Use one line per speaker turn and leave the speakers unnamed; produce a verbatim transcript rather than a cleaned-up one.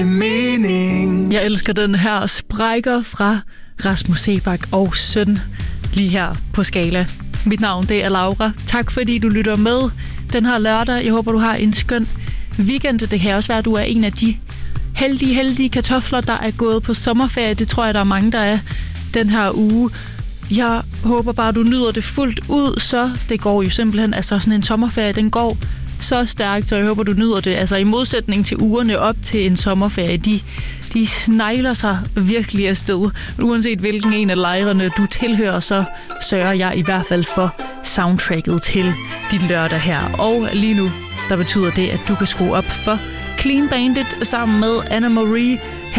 mening.
Jeg elsker den her sprækker fra Rasmus Seebach og Søn lige her på Skala. Mit navn det er Laura. Tak fordi du lytter med den her lørdag. Jeg håber du har en skøn weekend. Det kan også være at du er en af de heldige, heldige kartofler, der er gået på sommerferie. Det tror jeg der er mange der er den her uge. Jeg håber bare, du nyder det fuldt ud, så det går jo simpelthen, altså sådan en sommerferie, den går så stærkt, så jeg håber, du nyder det. Altså i modsætning til ugerne op til en sommerferie, de, de snegler sig virkelig afsted. Uanset hvilken en af lejrene du tilhører, så sørger jeg i hvert fald for soundtracket til dit lørdag her. Og lige nu, der betyder det, at du kan skrue op for Clean Bandit sammen med Anna Marie